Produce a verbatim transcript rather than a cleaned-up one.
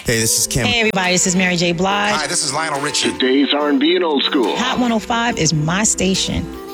Hey, this is Kim. Hey, everybody, this is Mary J. Blige. Hi, this is Lionel Richie. Today's R and B and old school. Hot one oh five is my station.